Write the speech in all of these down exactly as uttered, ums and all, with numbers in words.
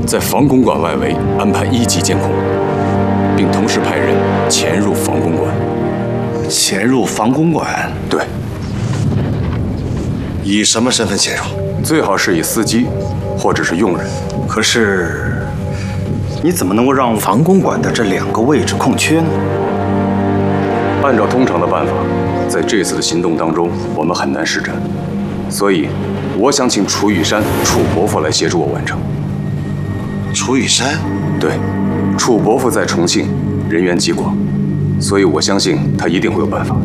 在房公馆外围安排一级监控，并同时派人潜入房公馆。 潜入房公馆？ 对。 以什么身份潜入？ 最好是以司机或者是佣人。 可是，你怎么能够让房公馆的这两个位置空缺呢？ 按照通常的办法，在这次的行动当中，我们很难施展，所以我想请楚雨山、楚伯父来协助我完成。 楚雨山？ 对，楚伯父在重庆，人员极广，所以我相信他一定会有办法。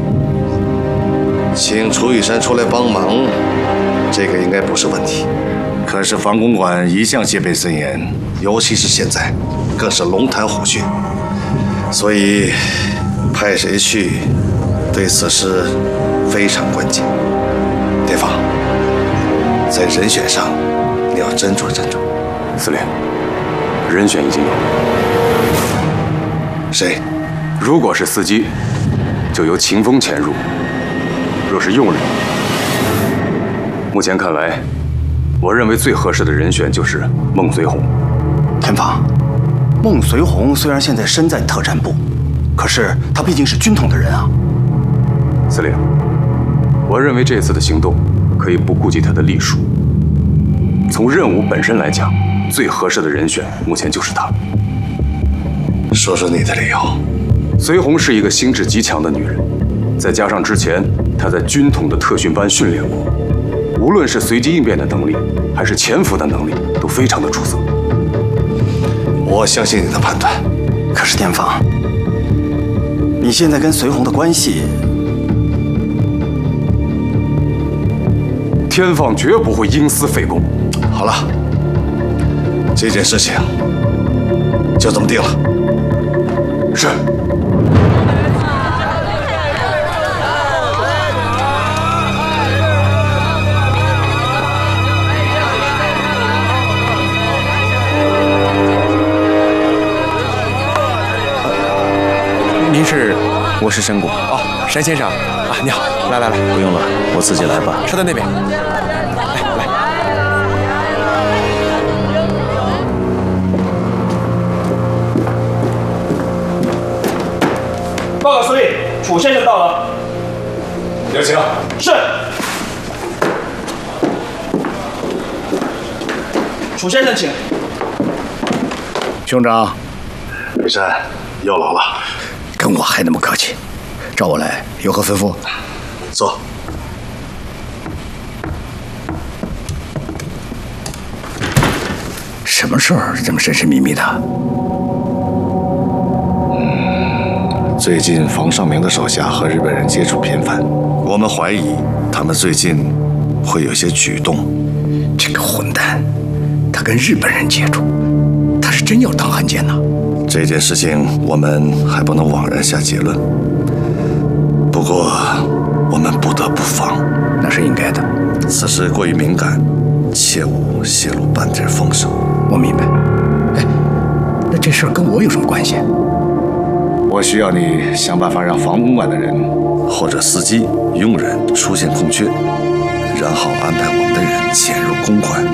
请楚雨山出来帮忙，这个应该不是问题。可是房公馆一向戒备森严，尤其是现在，更是龙潭虎穴，所以派谁去，对此事非常关键。殿方，在人选上，你要斟酌斟酌。 司令，人选已经有。 谁？ 如果是司机，就由秦风潜入；若是佣人，目前看来，我认为最合适的人选就是孟随红。 天放，孟随红虽然现在身在特战部，可是他毕竟是军统的人啊。 司令，我认为这次的行动可以不顾及他的隶属。从任务本身来讲，最合适的人选目前就是他。 说说你的理由。 随红是一个心智极强的女人，再加上之前她在军统的特训班训练过，无论是随机应变的能力，还是潜伏的能力，都非常的出色。 我相信你的判断。可是天放，你现在跟随红的关系， 天放绝不会因私废公。 好了，这件事情就这么定了。 是。 您是？我是山谷。哦，山先生啊，你好，来来来， 不用了，我自己来吧。 车在那边。来来。 报告司令，楚先生到了。 有请。 是。楚先生，请。 兄长，雨山又老了，跟我还那么客气，召我来有何吩咐？坐。什么事儿这么神神秘秘的？嗯，最近房尚明的手下和日本人接触频繁，我们怀疑他们最近会有些举动。这个混蛋，他跟日本人接触，他是真要当汉奸呐！这件事情我们还不能枉然下结论，不过我们不得不防，那是应该的。此事过于敏感，切勿泄露半点风声。我明白。哎，那这事儿跟我有什么关系？我需要你想办法让房公馆的人或者司机、佣人出现空缺，然后安排我们的人潜入公馆。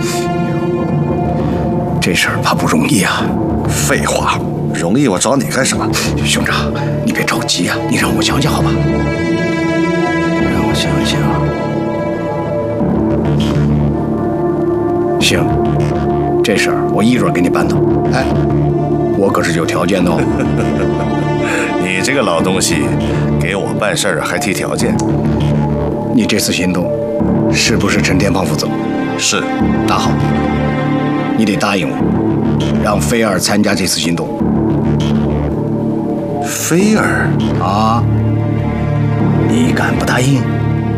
这事儿怕不容易啊！废话，容易我找你干什么？兄长，你别着急啊，你让我想想好吧？让我想想。行，这事儿我一准给你办到。哎，我可是有条件的哦。你这个老东西，给我办事儿还提条件？你这次行动是不是陈天放负责？是。那好，你得答应我，让菲儿参加这次行动。菲儿啊，你敢不答应？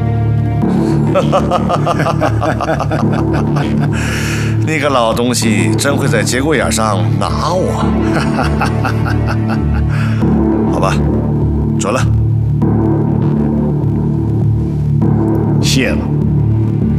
你个老东西，真会在节骨眼上拿我！好吧，准了。谢了。